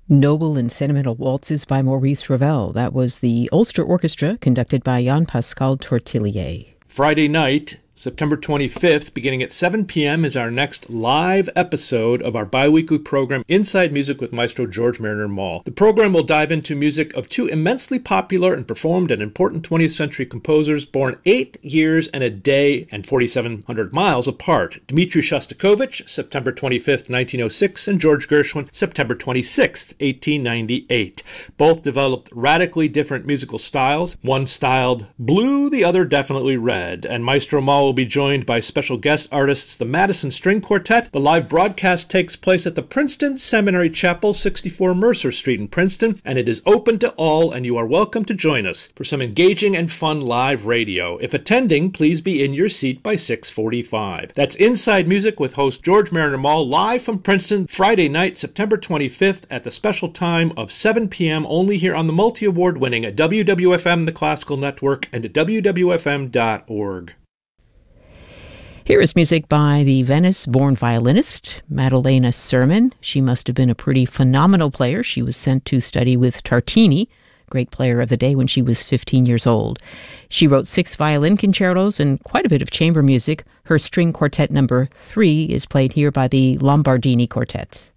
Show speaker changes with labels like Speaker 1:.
Speaker 1: Noble and Sentimental Waltzes by Maurice Ravel. That was the Ulster Orchestra, conducted by Jean-Pascal Tortelier.
Speaker 2: Friday night, September 25th, beginning at 7 p.m. is our next live episode of our bi-weekly program, Inside Music with Maestro George Mariner Mall. The program will dive into music of two immensely popular and performed and important 20th century composers born 8 years and a day and 4,700 miles apart. Dmitri Shostakovich, September 25th, 1906, and George Gershwin, September 26th, 1898. Both developed radically different musical styles, one styled blue, the other definitely red, and Maestro Mall will be joined by special guest artists, the Madison String Quartet. The live broadcast takes place at the Princeton Seminary Chapel, 64 Mercer Street in Princeton, and it is open to all, and you are welcome to join us for some engaging and fun live radio. If attending, please be in your seat by 6:45. That's Inside Music with host George Mariner Mall, live from Princeton, Friday night, September 25th, at the special time of 7 p.m., only here on the multi-award winning WWFM, the Classical Network, and at WWFM.org.
Speaker 1: Here is music by the Venice-born violinist, Maddalena Sermon. She must have been a pretty phenomenal player. She was sent to study with Tartini, great player of the day, when she was 15 years old. She wrote 6 violin concertos and quite a bit of chamber music. Her string quartet number 3 is played here by the Lombardini Quartet.